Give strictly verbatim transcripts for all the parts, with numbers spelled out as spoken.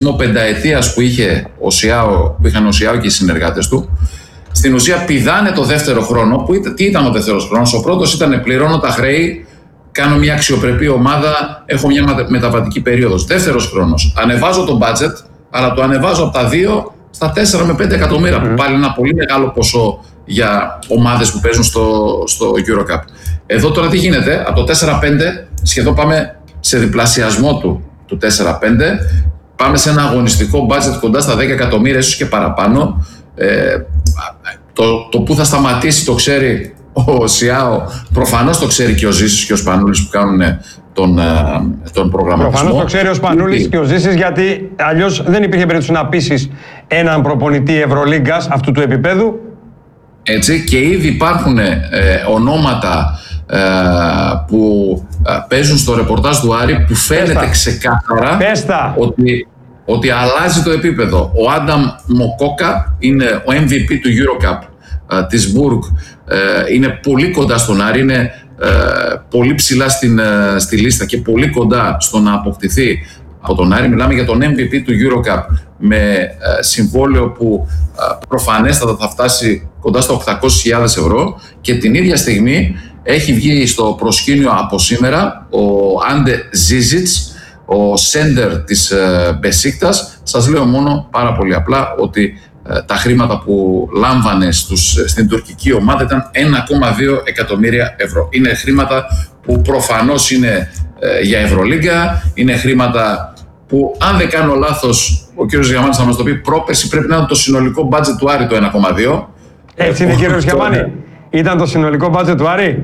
πενταετίας που, είχε ο Σιάο, που είχαν ο Σιάο και οι συνεργάτες του, στην ουσία πηδάνε το δεύτερο χρόνο. Που ήταν, τι ήταν ο δεύτερος χρόνος? Ο πρώτος ήταν πληρώνω τα χρέη, κάνω μια αξιοπρεπή ομάδα, έχω μια μεταβατική περίοδος. Δεύτερος χρόνος, ανεβάζω το budget, αλλά το ανεβάζω από τα δύο στα τέσσερα με πέντε εκατομμύρια, mm. που πάλι ένα πολύ μεγάλο ποσό για ομάδες που παίζουν στο, στο EuroCup. Εδώ τώρα τι γίνεται? Από το τέσσερα πέντε σχεδόν πάμε σε διπλασιασμό του, του τέσσερα πέντε. Πάμε σε ένα αγωνιστικό budget κοντά στα δέκα εκατομμύρια, ίσως και παραπάνω. Ε, το, το που θα σταματήσει το ξέρει ο Σιάο, προφανώς το ξέρει και ο Ζήσης και ο Σπανούλης που κάνουν τον, τον προγραμματισμό. Προφανώς το ξέρει ο Σπανούλης και ο Ζήσης, γιατί αλλιώς δεν υπήρχε περίπτωση να πείσεις έναν προπονητή Ευρωλίγκας αυτού του επίπεδου. Έτσι, και ήδη υπάρχουν ε, ονόματα ε, που ε, παίζουν στο ρεπορτάζ του Άρη που φαίνεται Πέστα. ξεκάθαρα Πέστα. ότι, ότι αλλάζει το επίπεδο. Ο Άνταμ Μοκόκα είναι ο εμ βι πι του EuroCup ε, της Μπουργκ, ε, είναι πολύ κοντά στον Άρη, είναι ε, πολύ ψηλά στην, ε, στη λίστα και πολύ κοντά στο να αποκτηθεί από τον Άρη. Μιλάμε για τον εμ βι πι του EuroCup με ε, συμβόλαιο που ε, προφανέστατα θα φτάσει κοντά στα οκτακόσιες χιλιάδες ευρώ, και την ίδια στιγμή έχει βγει στο προσκήνιο από σήμερα ο Άντε Ζίζιτς, ο σέντερ της ε, Μπεσίκτας. Σας λέω μόνο πάρα πολύ απλά ότι ε, τα χρήματα που λάμβανε στους, στην τουρκική ομάδα ήταν ένα κόμμα δύο εκατομμύρια ευρώ. Είναι χρήματα που προφανώς είναι ε, για Ευρωλίγκα, είναι χρήματα που, αν δεν κάνω λάθος, ο κύριος Γιαμάνης θα μας το πει, πρόπερση πρέπει να είναι το συνολικό μπάτζετ του Άρη το ένα κόμμα δύο. Έτσι είναι, κύριος Γιαμάνη. Ήταν το συνολικό μπάτζετ του Άρη.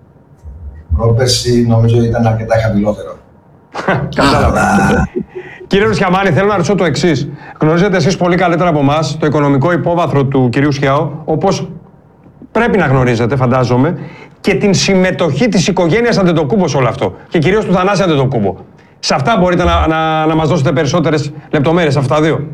Πρόπερση νομίζω ήταν αρκετά χαμηλότερο. Κατάλαβα. Κύριε Σιαμάνη, θέλω να ρωτήσω το εξής. Γνωρίζετε εσείς πολύ καλύτερα από εμάς το οικονομικό υπόβαθρο του κυρίου Σιάο, όπως πρέπει να γνωρίζετε, φαντάζομαι, και την συμμετοχή της οικογένειας Αντετοκούμπο σε όλο αυτό. Και κυρίως του Θανάση Αντετοκούμπο. Σε αυτά μπορείτε να, να, να μας δώσετε περισσότερες λεπτομέρειες, αυτά τα δύο.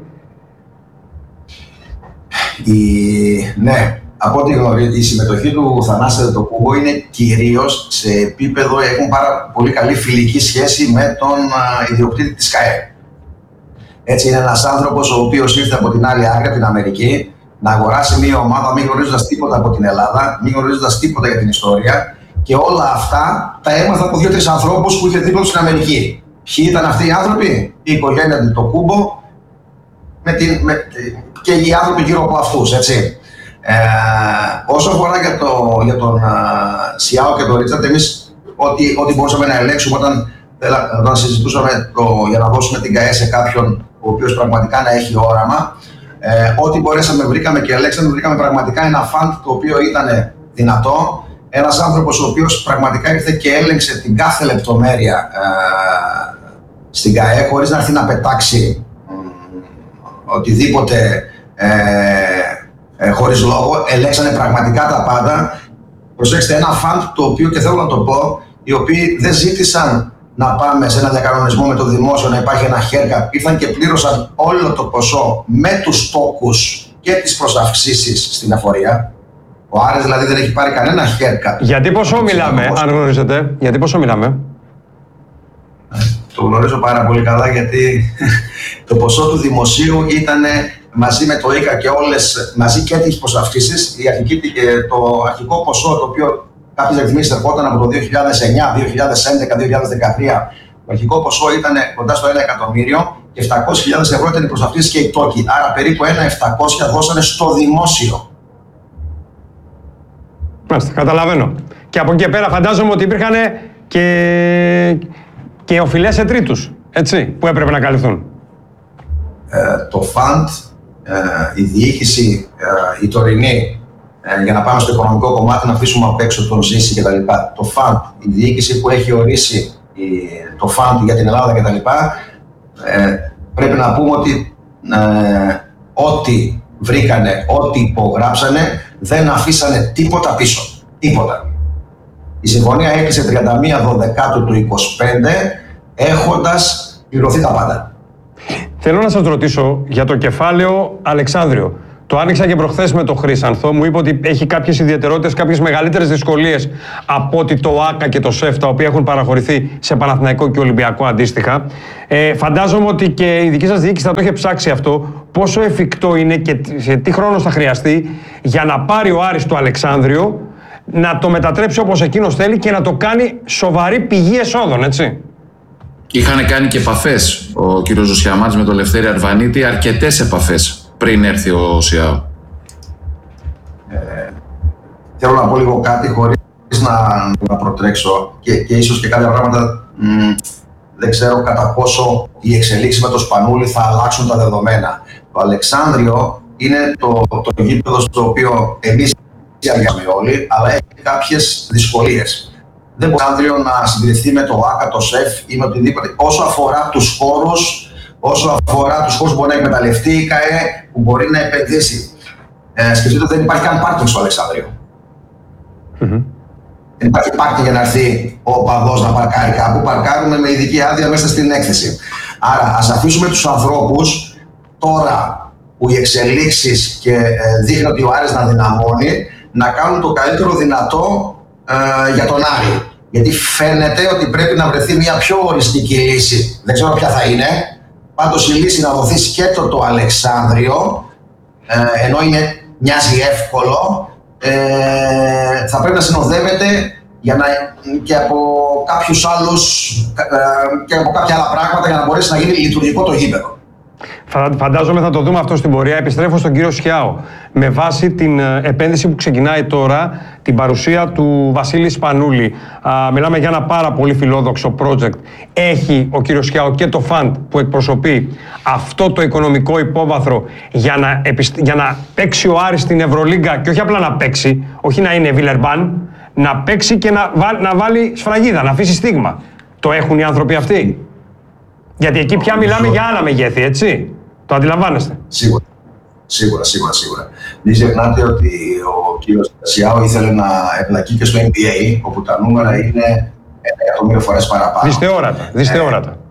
Η... Ναι, από ό,τι γνωρίζω, η συμμετοχή του Θανάση Αντετοκούμπο είναι κυρίως σε επίπεδο, έχουν πάρα πολύ καλή φιλική σχέση με τον α, ιδιοκτήτη της ΚΑΕ. Έτσι, είναι ένας άνθρωπος ο οποίος ήρθε από την άλλη άκρη, την Αμερική, να αγοράσει μια ομάδα μην γνωρίζοντας τίποτα από την Ελλάδα, μην γνωρίζοντας τίποτα για την ιστορία, και όλα αυτά τα έμαθα από δύο-τρεις ανθρώπους που είχε δίπλα στην Αμερική. Ποιοι ήταν αυτοί οι άνθρωποι? Η οικογένεια Αντετοκούμπο με την, με, και οι άνθρωποι γύρω από αυτούς, έτσι. Ε, όσο αφορά για, το, για τον uh, Σιάο και τον Ρίτσαρτ, εμείς ό,τι, ό,τι μπορούσαμε να ελέγξουμε όταν, όταν συζητούσαμε το, για να δώσουμε την ΚΑΕ σε κάποιον ο οποίος πραγματικά να έχει όραμα, ε, ό,τι μπορέσαμε βρήκαμε και ελέγξαμε, βρήκαμε πραγματικά ένα φαντ το οποίο ήταν δυνατό. Ένας άνθρωπος ο οποίος πραγματικά ήρθε και έλεγξε την κάθε λεπτομέρεια ε, στην ΚΑΕ, χωρίς να έρθει να πετάξει ε, οτιδήποτε ε, ε, χωρίς λόγο. Ελέγξανε πραγματικά τα πάντα. Προσέξτε, ένα φαντ το οποίο, και θέλω να το πω, οι οποίοι δεν ζήτησαν να πάμε σε ένα διακανονισμό με το δημόσιο, να υπάρχει ένα haircut, ήρθαν και πλήρωσαν όλο το ποσό με τους τόκους και τις προσαυξήσεις στην εφορία. Ο Άρης δηλαδή δεν έχει πάρει κανένα haircut. Γιατί ποσό μιλάμε, αν γνωρίζετε, γιατί ποσό μιλάμε? Το γνωρίζω πάρα πολύ καλά, γιατί το ποσό του δημοσίου ήταν μαζί με το ΙΚΑ και όλες, μαζί και τις προσαυξήσεις, η αρχική, το αρχικό ποσό το οποίο κάποιες ρυθμίσεις ερχόταν από το δύο χιλιάδες εννιά, δύο χιλιάδες έντεκα, δύο χιλιάδες δεκατρία. Το αρχικό ποσό ήταν κοντά στο ένα εκατομμύριο και επτακόσιες χιλιάδες ευρώ ήταν οι προσαυξήσεις και οι τόκοι. Άρα περίπου ένα επτακόσια δώσανε στο δημόσιο. Μάλιστα, καταλαβαίνω. Και από εκεί και πέρα φαντάζομαι ότι υπήρχαν και, και οφειλές σε τρίτους, έτσι, που έπρεπε να καλυφθούν. Ε, το φαντ, ε, η διοίκηση, ε, η τωρινή, ε, για να πάμε στο οικονομικό κομμάτι, να αφήσουμε απ' έξω τον Ζήση κτλ. Το φαντ, η διοίκηση που έχει ορίσει η, το φαντ για την Ελλάδα κτλ. Ε, πρέπει να πούμε ότι ε, ό,τι βρήκανε, ό,τι υπογράψανε, δεν αφήσανε τίποτα πίσω. Τίποτα. Η συμφωνία έκλεισε τριάντα μία Δωδεκάτου του είκοσι πέντε, έχοντας πληρωθεί τα πάντα. Θέλω να σας ρωτήσω για το κεφάλαιο Αλεξάνδριο, Το άνοιξα και προχθές με τον Χρήσανθο. Μου είπε ότι έχει κάποιες ιδιαιτερότητες, κάποιες μεγαλύτερες δυσκολίες από ότι το ΆΚΑ και το ΣΕΦ, τα οποία έχουν παραχωρηθεί σε Παναθηναϊκό και Ολυμπιακό αντίστοιχα. Ε, φαντάζομαι ότι και η δική σας διοίκηση θα το είχε ψάξει αυτό. Πόσο εφικτό είναι και σε τι χρόνος θα χρειαστεί για να πάρει ο Άρης το Αλεξάνδριο, να το μετατρέψει όπως εκείνος θέλει και να το κάνει σοβαρή πηγή εσόδων, έτσι. Είχαν κάνει και επαφές ο κ. Ζουσιαμάτης με τον Λευτέρη Αρβανίτη, αρκετές επαφές πριν έρθει ο ΣΙΑΟ. Ε, θέλω να πω λίγο κάτι χωρίς να, να προτρέξω και, και ίσως και κάποια πράγματα μ, δεν ξέρω κατά πόσο οι εξελίξεις με το Σπανούλη θα αλλάξουν τα δεδομένα. Το Αλεξάνδριο είναι το, το γήπεδο στο οποίο εμείς διαγιάζουμε όλοι, αλλά έχει κάποιες δυσκολίες. Δεν μπορεί το Αλεξάνδριο να συντηρηθεί με το ΆΚΑ, το ΣΕΦ ή με οτιδήποτε. Όσο αφορά τους χώρους, όσο αφορά τους χώρους που μπορεί να εκμεταλλευτεί η ΚΑΕ, που μπορεί να επενδύσει. Ε, σκεφτείτε ότι δεν υπάρχει καν πάρκινγκ στο Αλεξάνδριο. Mm-hmm. Δεν υπάρχει πάρκινγκ για να έρθει ο οπαδός να παρκάρει κάπου. Παρκάρουμε με ειδική άδεια μέσα στην έκθεση. Άρα, ας αφήσουμε τους ανθρώπους τώρα που οι εξελίξεις και ε, δείχνει ότι ο Άρης να δυναμώνει, να κάνουν το καλύτερο δυνατό ε, για τον Άρη. Γιατί φαίνεται ότι πρέπει να βρεθεί μια πιο οριστική λύση. Δεν ξέρω ποια θα είναι. Πάντως η λύση να δοθεί σκέτο το Αλεξάνδριο, ε, ενώ είναι, μοιάζει εύκολο, ε, θα πρέπει να συνοδεύεται για να, και από κάποιους άλλους ε, και από κάποια άλλα πράγματα για να μπορέσει να γίνει λειτουργικό το γήπεδο. Φαντάζομαι θα το δούμε αυτό στην πορεία. Επιστρέφω στον κύριο Σιάο. Με βάση την επένδυση που ξεκινάει τώρα, την παρουσία του Βασίλη Σπανούλη, α, μιλάμε για ένα πάρα πολύ φιλόδοξο project. Έχει ο κύριος Σιάο και το φαντ που εκπροσωπεί αυτό το οικονομικό υπόβαθρο για να, επισ... για να παίξει ο Άρης στην Ευρωλίγκα και όχι απλά να παίξει, όχι να είναι Βιλερμπάν, να παίξει και να, βά... να βάλει σφραγίδα, να αφήσει στίγμα. Το έχουν οι άνθρωποι αυτοί? Γιατί εκεί πια μιλάμε για άλλα μεγέθη, έτσι. Το αντιλαμβάνεστε? Σίγουρα. Σίγουρα, σίγουρα, σίγουρα. Μην ξεχνάτε ότι ο κύριος Σιάο ήθελε να εμπλακεί και στο N B A, όπου τα νούμερα είναι ένα εκατομμύριο φορές παραπάνω. Δυστεόρατα, δυστεόρατα. Ε,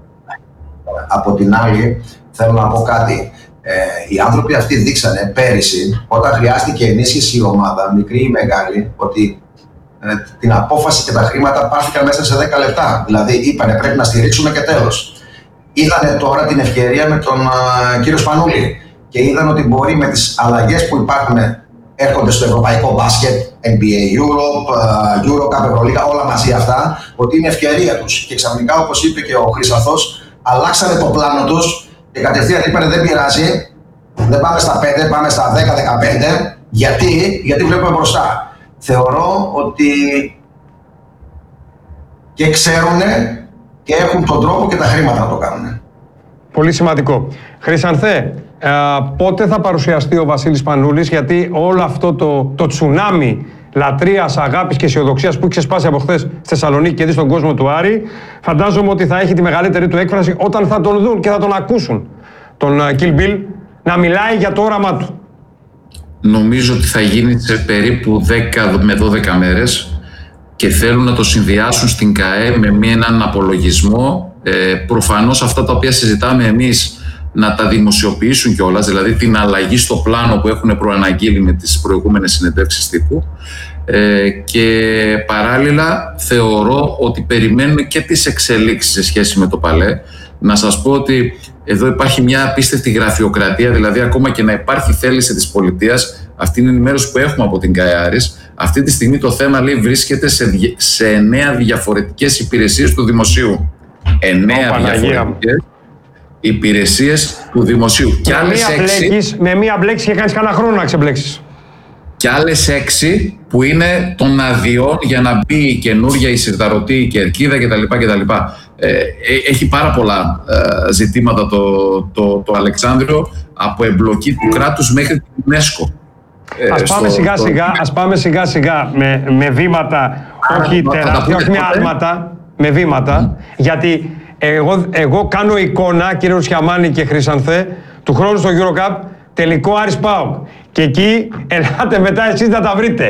από την άλλη, θέλω να πω κάτι. Ε, οι άνθρωποι αυτοί δείξανε πέρυσι, όταν χρειάστηκε ενίσχυση η ομάδα, μικρή ή μεγάλη, ότι ε, την απόφαση και τα χρήματα πάρθηκαν μέσα σε δέκα λεπτά. Δηλαδή, είπανε πρέπει να στηρίξουμε και τέλος. Είδανε τώρα την ευκαιρία με τον uh, κύριο Σπανούλη και είδαν ότι μπορεί με τις αλλαγές που υπάρχουν, έρχονται στο ευρωπαϊκό μπάσκετ, N B A Europe, uh, Eurocup, Ευρωλίγα, όλα μαζί αυτά, ότι είναι ευκαιρία τους. Και ξαφνικά, όπως είπε και ο Χρήσανθος, αλλάξανε το πλάνο τους και κατευθείαν είπανε δεν πειράζει, δεν πάμε στα πέντε, πάμε στα δέκα δεκαπέντε. Γιατί, γιατί βλέπουμε μπροστά. Θεωρώ ότι και ξέρουνε και έχουν τον τρόπο και τα χρήματα να το κάνουν. Πολύ σημαντικό. Χρήσανθε, ε, πότε θα παρουσιαστεί ο Βασίλης Σπανούλης, γιατί όλο αυτό το, το τσουνάμι λατρείας, αγάπης και αισιοδοξίας που έχει ξεσπάσει από χθες στη Θεσσαλονίκη και δει στον κόσμο του Άρη, φαντάζομαι ότι θα έχει τη μεγαλύτερη του έκφραση όταν θα τον δουν και θα τον ακούσουν τον uh, Kill Bill να μιλάει για το όραμά του. Νομίζω ότι θα γίνει σε περίπου δέκα με δώδεκα μέρες. Και θέλουν να το συνδυάσουν στην ΚΑΕ με έναν απολογισμό. Ε, προφανώς αυτά τα οποία συζητάμε εμείς να τα δημοσιοποιήσουν κιόλας, δηλαδή την αλλαγή στο πλάνο που έχουν προαναγγείλει με τις προηγούμενες συνεντεύξεις τύπου. Ε, και παράλληλα θεωρώ ότι περιμένουν και τις εξελίξεις σε σχέση με το Παλέ. Να σας πω ότι εδώ υπάρχει μια απίστευτη γραφειοκρατία, δηλαδή ακόμα και να υπάρχει θέληση της πολιτείας, αυτή είναι η ενημέρωση που έχουμε από την ΚΑΕ Άρης. Αυτή τη στιγμή το θέμα, λέει, βρίσκεται σε, σε εννέα διαφορετικές υπηρεσίες του δημοσίου. Εννέα oh, διαφορετικές υπηρεσίες του δημοσίου. Με, άλλες μία έξι, μπλέκεις, με μία μπλέξεις και κάνεις κανένα χρόνο να ξεμπλέξεις. Και άλλες έξι που είναι των αδειών για να μπει η καινούρια, η Συρταρωτή, η Κερκίδα κτλ. κτλ. Ε, έχει πάρα πολλά ε, ζητήματα το, το, το Αλεξάνδριο, από εμπλοκή του κράτους μέχρι την UNESCO. Ας πάμε σιγά σιγά, ας πάμε σιγά σιγά με, με βήματα, όχι τεράστια, όχι με άλματα, με βήματα, mm. γιατί εγώ, εγώ κάνω εικόνα, κύριε Ρουσιαμάνη και Χρήσανθε, του χρόνου στο Eurocup, τελικό Άρης ΠΑΟΚ. Και εκεί ελάτε μετά εσείς να τα βρείτε.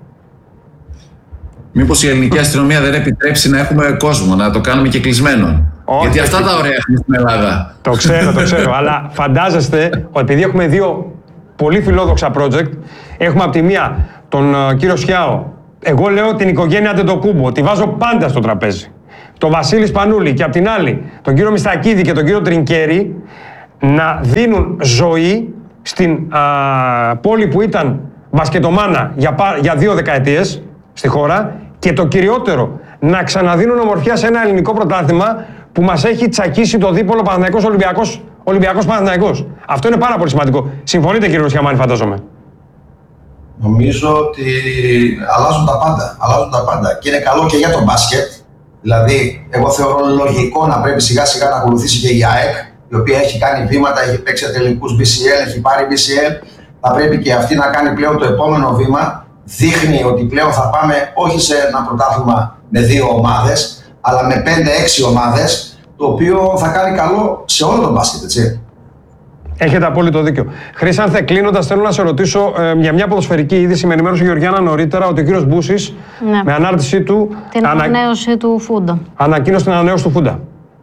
Μήπως η ελληνική αστυνομία δεν επιτρέψει να έχουμε κόσμο, να το κάνουμε και κλεισμένο? Όχι, γιατί αυτά τα ωραία έχουμε στην Ελλάδα. Το ξέρω, το ξέρω, αλλά φαντάζεστε ότι επειδή έχουμε δύο πολύ φιλόδοξα project. Έχουμε από τη μία τον uh, κύριο Σιάο. Εγώ λέω την οικογένεια Αντετοκούμπο, τη βάζω πάντα στο τραπέζι. Τον Βασίλη Σπανούλη και από την άλλη τον κύριο Μιστακίδη και τον κύριο Τρινκέρι να δίνουν ζωή στην α, πόλη που ήταν μπασκετομάνα για, για δύο δεκαετίες στη χώρα και το κυριότερο, να ξαναδίνουν ομορφιά σε ένα ελληνικό πρωτάθλημα που μας έχει τσακίσει το δίπολο Παναθηναϊκός Ολυμπιακός, Ολυμπιακός Παναθηναϊκός. Αυτό είναι πάρα πολύ σημαντικό. Συμφωνείτε κύριε Ρουσιαμάνη, φαντάζομαι? Νομίζω ότι αλλάζουν τα πάντα, αλλάζουν τα πάντα και είναι καλό και για τον μπάσκετ. Δηλαδή, εγώ θεωρώ λογικό να πρέπει σιγά σιγά να ακολουθήσει και η ΑΕΚ, η οποία έχει κάνει βήματα, έχει παίξει τελικούς μπι σι ελ, έχει πάρει μπι σι ελ. Θα πρέπει και αυτή να κάνει πλέον το επόμενο βήμα. Δείχνει ότι πλέον θα πάμε όχι σε ένα πρωτάθλημα με δύο ομάδες, αλλά με πέντε έξι ομάδες, το οποίο θα κάνει καλό σε όλο τον μπάσκετ, έτσι. Έχετε απόλυτο δίκιο. Χρήσανθε, κλείνοντας, θέλω να σε ρωτήσω ε, για μια ποδοσφαιρική είδηση. Με ενημέρωσε η Γεωργιάννα νωρίτερα ότι ο κύριος Μπούσης, ναι, με ανάρτησή του. Την ανα... ανανέωση του Φούντα. Ανακοίνωσε την ανανέωση του Φούντα.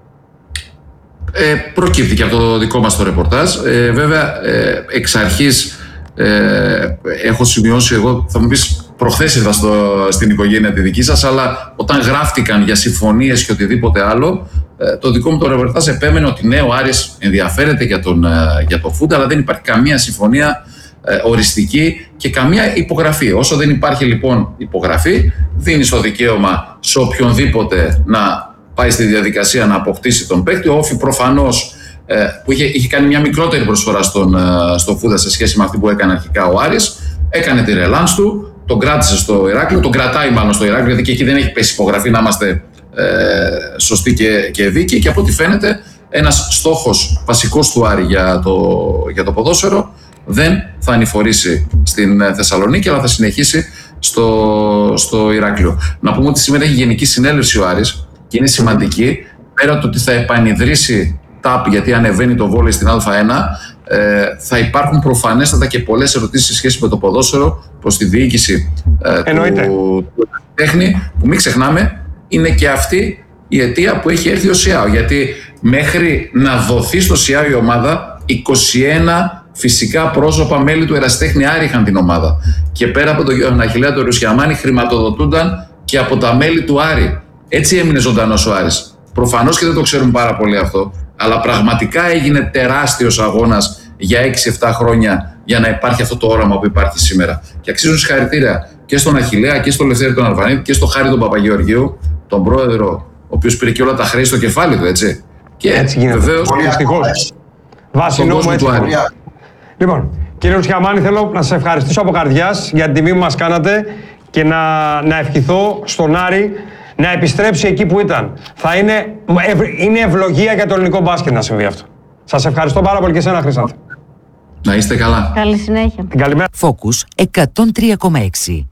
Ε, προκύπτει και από το δικό μας το ρεπορτάζ. Ε, βέβαια, ε, εξ αρχής ε, έχω σημειώσει εγώ, θα μου πεις, προχθές ήρθα στο, στην οικογένεια τη δική σας, αλλά όταν γράφτηκαν για συμφωνίες και οτιδήποτε άλλο, ε, το δικό μου το ρεπορτάζ επέμενε ότι ναι, ο Άρης ενδιαφέρεται για τον, ε, για τον Φούντα, αλλά δεν υπάρχει καμία συμφωνία ε, οριστική και καμία υπογραφή. Όσο δεν υπάρχει λοιπόν υπογραφή, δίνει το δικαίωμα σε οποιονδήποτε να πάει στη διαδικασία να αποκτήσει τον παίκτη. Ο Όφη προφανώς ε, που είχε, είχε κάνει μια μικρότερη προσφορά στον, ε, στον Φούντα σε σχέση με αυτή που έκανε αρχικά ο Άρης, έκανε τη ρελάνς του, τον κράτησε στο Ηράκλειο, τον κρατάει μάλλον στο Ηράκλειο, γιατί και εκεί δεν έχει πέσει υπογραφή, να είμαστε ε, σωστοί και, και δίκαιοι. Και από ό,τι φαίνεται, ένας στόχος βασικός του Άρη για το, για το ποδόσφαιρο δεν θα ανηφορήσει στην Θεσσαλονίκη, αλλά θα συνεχίσει στο, στο Ηράκλειο. Να πούμε ότι σήμερα έχει γενική συνέλευση ο Άρης και είναι σημαντική, πέρα το ότι θα επανειδρύσει ΤΑΠ, γιατί ανεβαίνει το βόλεϊ στην Α1, ε, θα υπάρχουν προφανέστατα και πολλές ερωτήσεις σε σχέση με το ποδόσφαιρο προς τη διοίκηση ε, του, του τέχνη, που μην ξεχνάμε είναι και αυτή η αιτία που έχει έρθει ο ΣΙΑΟ, γιατί μέχρι να δοθεί στο ΣΙΑΟ η ομάδα, είκοσι ένα φυσικά πρόσωπα μέλη του Ερασιτέχνη Άρη είχαν την ομάδα, και πέρα από τον Αχιλλέα του Ρουσιαμάνη χρηματοδοτούνταν και από τα μέλη του Άρη. Έτσι έμεινε ζωντανός ο Άρης. Προφανώς και δεν το ξέρουν πάρα πολύ αυτό, αλλά πραγματικά έγινε τεράστιος αγώνας για έξι εφτά χρόνια για να υπάρχει αυτό το όραμα που υπάρχει σήμερα. Και αξίζουν συγχαρητήρια και στον Αχιλλέα και στον Λευτέρη τον Αλβανίδη και στον Χάρη τον Παπαγεωργίου, τον πρόεδρο, ο οποίος πήρε και όλα τα χρέη στο κεφάλι του, έτσι. Και έτσι γίνεται. Βεβαίως, δυστυχώς. Βάσει νόμου έτσι. Λοιπόν, κύριε Ρουσιαμάνη, θέλω να σας ευχαριστήσω από καρδιάς για την τιμή που μας κάνατε και να, να ευχηθώ στον Άρη να επιστρέψει εκεί που ήταν. Θα είναι, ευ, είναι ευλογία για το ελληνικό μπάσκετ να συμβεί αυτό. Σας ευχαριστώ πάρα πολύ και εσένα, Χρήσανθε. Να είστε καλά. Καλή συνέχεια. Την καλημέρα. Focus εκατόν τρία κόμμα έξι.